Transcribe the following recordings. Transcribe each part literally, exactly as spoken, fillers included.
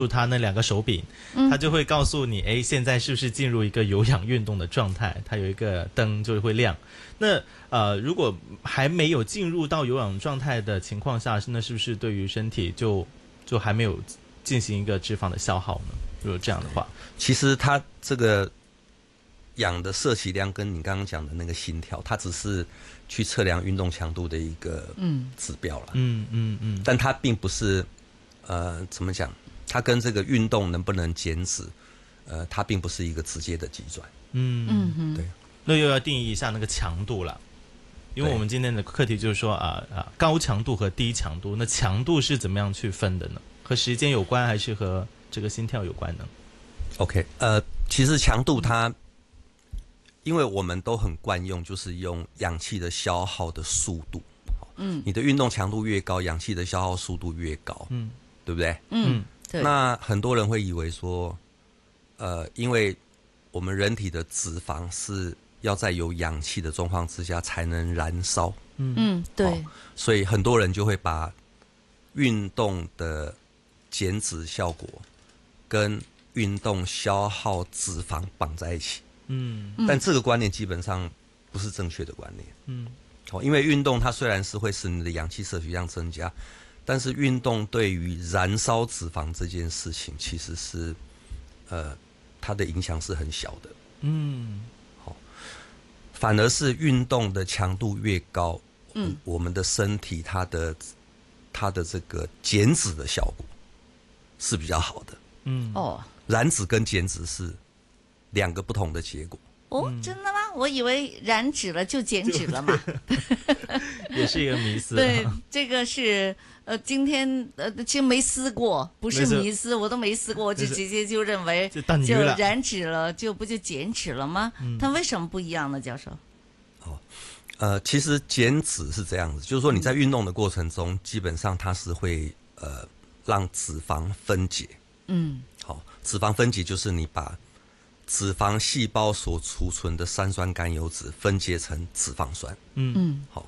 它那两个手柄，它就会告诉你，哎，现在是不是进入一个有氧运动的状态？它有一个灯就会亮。那呃，如果还没有进入到有氧状态的情况下，那是不是对于身体就就还没有进行一个脂肪的消耗呢？如果这样的话， 其实它这个氧的摄取量跟你刚刚讲的那个心跳，它只是去测量运动强度的一个指标了。 嗯嗯嗯， 但它并不是呃怎么讲？它跟这个运动能不能减脂，呃，它并不是一个直接的计算。 嗯嗯嗯， 对。 那又要定义一下那个强度了，因为我们今天的课题就是说啊啊高强度和低强度，那强度是怎么样去分的呢？和时间有关还是和这个心跳有关呢 ？OK， 呃，其实强度它，因为我们都很惯用，就是用氧气的消耗的速度。嗯，你的运动强度越高，氧气的消耗速度越高。嗯，对不对？ 嗯。对， 那很多人会以为说，呃，因为我们人体的脂肪是要在有氧气的状况之下才能燃烧， 嗯，对、哦， 所以很多人就会把运动的减脂效果跟运动消耗脂肪绑在一起，嗯，但这个观念基本上不是正确的观念，嗯，好，因为运动它虽然是会使你的氧气摄取量增加。但是运动对于燃烧脂肪这件事情，其实是，呃，它的影响是很小的。嗯，好，反而是运动的强度越高，嗯，我们的身体它的它的这个减脂的效果是比较好的。嗯，哦，燃脂跟减脂是两个不同的结果。 哦，真的吗？我以为燃脂了就减脂了嘛， 也是一个迷思、啊。 对，这个是呃，今天呃，其实没思过，不是迷思，我都没思过，我就直接就认为就就燃脂了，就不就减脂了吗？嗯、它为什么不一样呢，教授？ 哦，呃，其实减脂是这样子，就是说你在运动的过程中，嗯、基本上它是会呃让脂肪分解。嗯，好，脂肪分解就是你把脂肪细胞所储存的三酸甘油脂分解成脂肪酸。嗯嗯，好。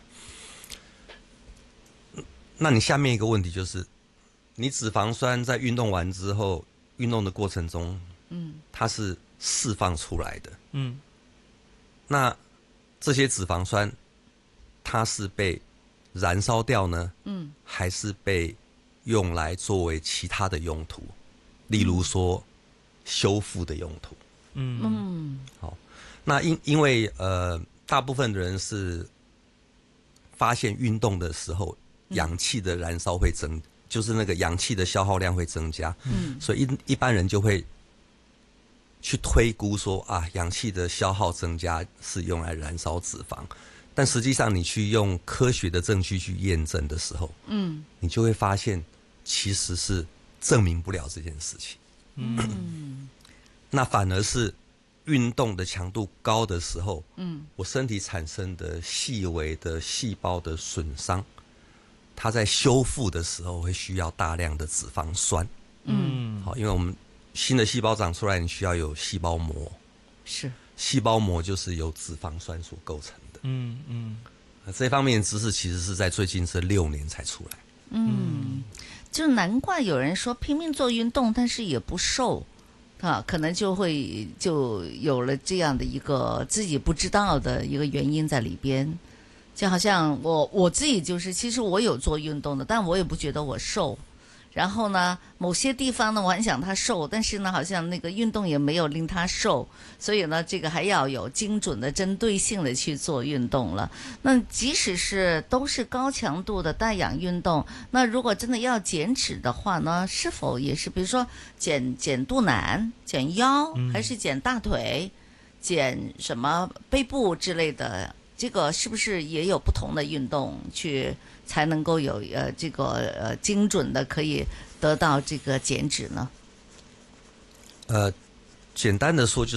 那你下面一个问题就是，你脂肪酸在运动完之后，运动的过程中，嗯，它是释放出来的。嗯，那这些脂肪酸，它是被燃烧掉呢？嗯，还是被用来作为其他的用途，例如说修复的用途？嗯嗯，好，那因因为呃，大部分的人是发现运动的时候，氧气的燃烧会增，就是那个氧气的消耗量会增加，嗯，所以一一般人就会去推估说啊，氧气的消耗增加是用来燃烧脂肪，但实际上你去用科学的证据去验证的时候，嗯，你就会发现其实是证明不了这件事情，嗯。那反而是运动的强度高的时候，嗯，我身体产生的细微的细胞的损伤，它在修复的时候会需要大量的脂肪酸，嗯，好，因为我们新的细胞长出来，你需要有细胞膜， 是， 细胞膜就是由脂肪酸所构成的，嗯嗯，这方面的知识其实是在最近这六年才出来， 嗯，就难怪有人说拼命做运动，但是也不瘦。啊，可能就会就有了这样的一个自己不知道的一个原因在里边，就好像我我自己就是，其实我有做运动的，但我也不觉得我瘦。然后呢，某些地方呢，我很想他瘦，但是呢，好像那个运动也没有令他瘦，所以呢，这个还要有精准的、针对性的去做运动了。那即使是都是高强度的带氧运动，那如果真的要减脂的话呢，是否也是比如说减减肚腩、减腰，还是减大腿、减什么背部之类的？这个是不是也有不同的运动去才能够有呃这个呃精准的可以得到这个减脂呢？ 呃，简单的说就是，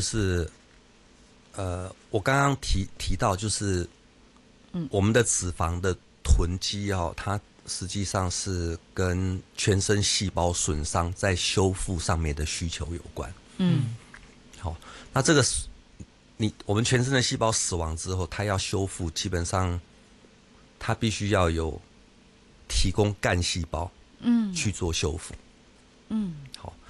呃，我刚刚提提到就是，嗯，我们的脂肪的囤积哦，它实际上是跟全身细胞损伤在修复上面的需求有关。嗯，好，那这个是。你我们全身的细胞死亡之后，它要修复，基本上它必须要有提供干细胞，嗯，去做修复，嗯，好。